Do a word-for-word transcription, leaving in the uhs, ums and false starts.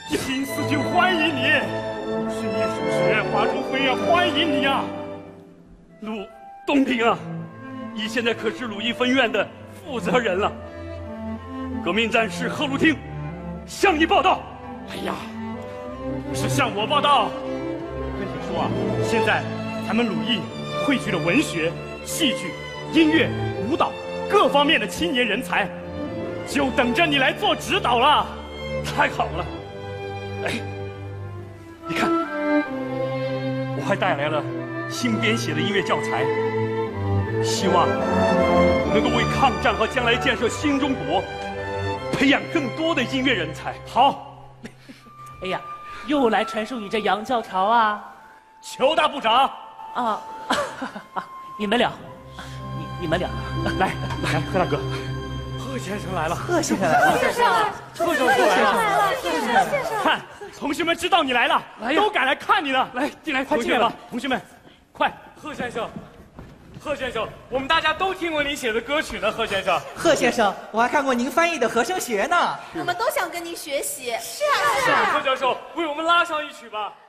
新四军欢迎你，是艺术学院华中飞院欢迎你啊！鲁东平啊，你现在可是鲁艺分院的负责人了。革命战士贺如听向你报道。哎呀，不是向我报道，跟你说啊，现在咱们鲁艺汇聚了文学、戏剧、音乐、舞蹈各方面的青年人才，就等着你来做指导了。太好了！哎，你看，我还带来了新编写的音乐教材，希望能够为抗战和将来建设新中国培养更多的音乐人才。好， 哎呀，又来传授你这洋教条啊！ 裘大部长啊，你们俩，你你们俩， 来来，贺大哥，贺先生来了， 贺先生来了， 贺先生， 贺教授来了， 贺先生，先生， 看，同学们知道你来了， 来呀， 都赶来看你了。来，进来，快进来吧，同学们，快！ 贺先生，贺先生，我们大家都听过您写的歌曲呢，贺先生。 贺先生，我还看过您翻译的和声学呢。 我们都想跟您学习。 是啊，是啊。 贺教授，为我们拉上一曲吧。